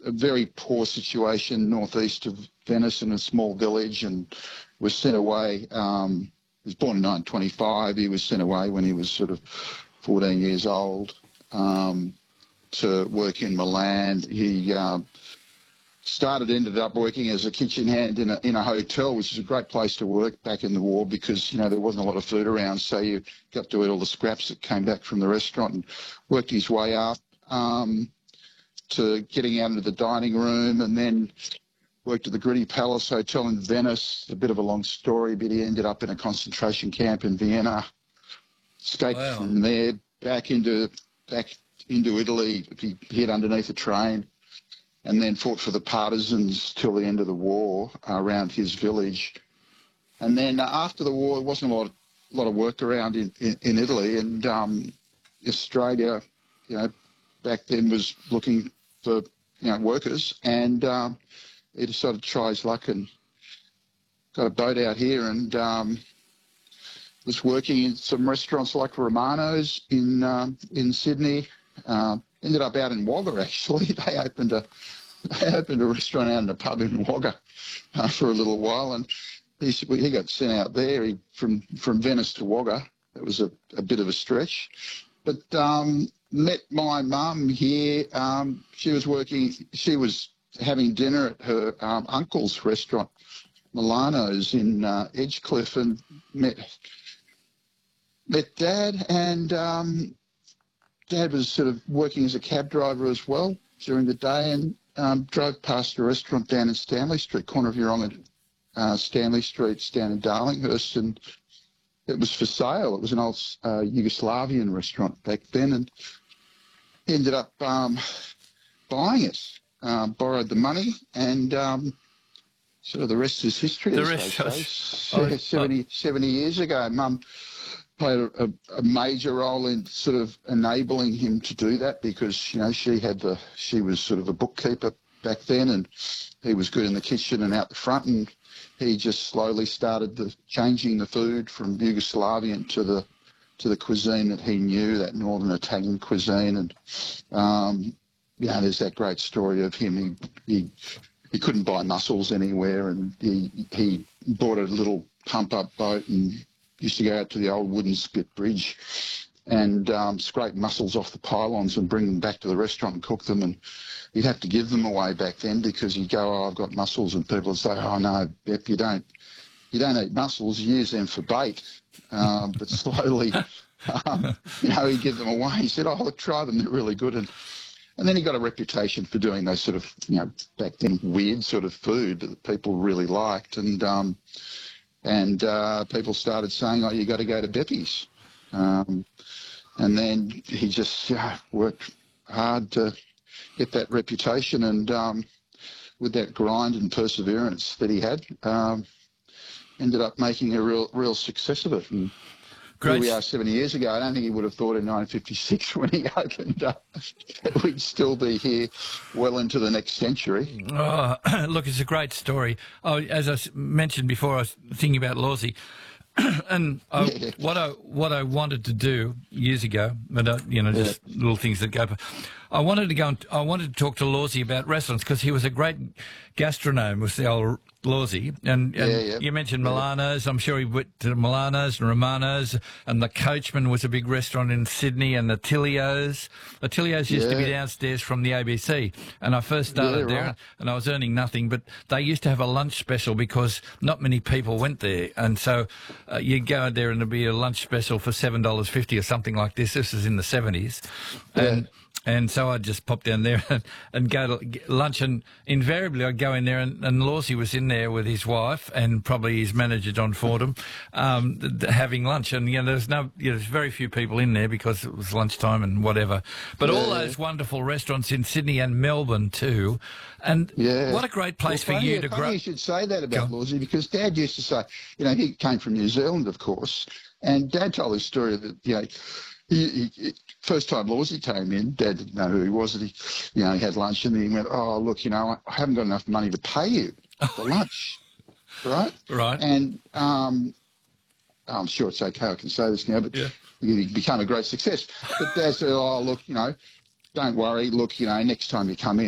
a very poor situation northeast of Venice in a small village, and was sent away. He was born in 1925. He was sent away when he was sort of 14 years old to work in Milan. He ended up working as a kitchen hand in a hotel, which is a great place to work back in the war because, you know, there wasn't a lot of food around, so you got to eat all the scraps that came back from the restaurant, and worked his way up to getting out into the dining room, and then worked at the Gritty Palace Hotel in Venice. A bit of a long story, but he ended up in a concentration camp in Vienna, escaped from there back into Italy. He hid underneath a train, and then fought for the partisans till the end of the war around his village. And then after the war, there wasn't a lot of work around in Italy, and Australia, you know, back then was looking for, you know, workers, and he decided to try his luck and got a boat out here, and was working in some restaurants like Romano's in Sydney. Ended up out in Wagga, actually. They opened a restaurant out in a pub in Wagga for a little while, and he got sent out there from Venice to Wagga. It was a bit of a stretch. But met my mum here. She was having dinner at her uncle's restaurant, Milano's, in Edgecliff, and met Dad, and Dad was sort of working as a cab driver as well during the day, and drove past a restaurant down in Stanley Street, corner of Yeronga, Stanley Street, down in Darlinghurst, and it was for sale. It was an old Yugoslavian restaurant back then, and he ended up buying it, borrowed the money, and sort of the rest is history. The rest, 70 years ago, Mum played a major role in sort of enabling him to do that, because, you know, she was sort of a bookkeeper back then, and he was good in the kitchen and out the front, and he just slowly started changing the food from Yugoslavian to the cuisine that he knew, that northern Italian cuisine. And yeah, there's that great story of him. He couldn't buy mussels anywhere, and he bought a little pump-up boat and used to go out to the old wooden spit bridge and scrape mussels off the pylons and bring them back to the restaurant and cook them. And he'd have to give them away back then, because he'd go, "Oh, I've got mussels," and people would say, "Oh no, Bep, you don't eat mussels. You use them for bait." But slowly, you know, he'd give them away. He said, "Oh, look, try them. They're really good." And then he got a reputation for doing those sort of, you know, back then weird sort of food that people really liked. And people started saying, "Oh, you got to go to Beppy's." And then he just worked hard to get that reputation, and with that grind and perseverance that he had, ended up making a real success of it. And here we are 70 years ago. I don't think he would have thought in 1956 when he opened that we'd still be here well into the next century. Oh, look, it's a great story. Oh, as I mentioned before, I was thinking about Lawsy. And what I wanted to do years ago, but you know, just little things that go. I wanted to talk to Lawsy about restaurants, because he was a great gastronome, was the old Lawsy. And you mentioned Milano's. I'm sure he went to Milano's and Romano's, and the Coachman was a big restaurant in Sydney, and Attilio's. Attilio's used to be downstairs from the ABC, and I first started there, and I was earning nothing, but they used to have a lunch special because not many people went there, and so you'd go there and there'd be a lunch special for $7.50 or something like this. This is in the 70s. And so I'd just pop down there and go to lunch, and invariably I'd go in there, and Lawsy was in there with his wife and probably his manager, John Fordham, having lunch. And, you know, there's very few people in there because it was lunchtime and whatever. But all those wonderful restaurants in Sydney and Melbourne too. And what a great place for you to grow. You should say that about Lawsy, because Dad used to say, you know, he came from New Zealand, of course, and Dad told his story that, you know, he first time Lawsy came in, Dad didn't know who he was, and he had lunch, and he went, "Oh, look, you know, I haven't got enough money to pay you for lunch," right? Right. And I'm sure it's okay, I can say this now, but he became a great success. But Dad said, "Oh, look, you know, don't worry. Look, you know, next time you come in,